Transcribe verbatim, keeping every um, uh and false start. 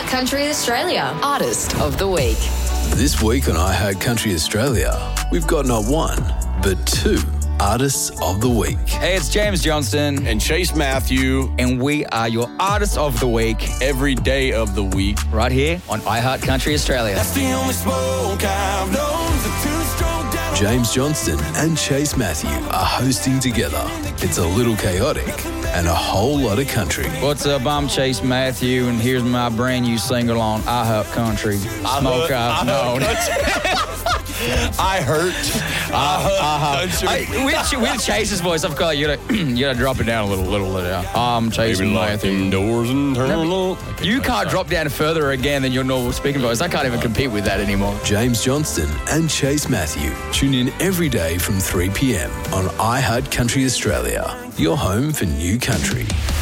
Country Australia Artist of the Week. This week on I Heart Country Australia, we've got not one, but two Artists of the Week. Hey, it's James Johnston. And Chase Matthew. And we are your Artists of the Week. Every day of the week. Right here on I Heart Country Australia. That's the only smoke I've known. The two strong down. James Johnston and Chase Matthew are hosting together. It's a little chaotic and a whole lot of country. What's up? I'm Chase Matthew, and here's my brand new single on I Heart Country. Smoke I've known. I hurt. I heard. I, with, with Chase's voice, I've got you gotta you gotta drop it down a little, little, little. I'm Chase Maybe lock Matthew. them doors and turn No, up. You can't drop down further again than your normal speaking voice. I can't even compete with that anymore. James Johnston and Chase Matthew. Tune in every day from three p.m. on I Heart Country Australia, your home for new country.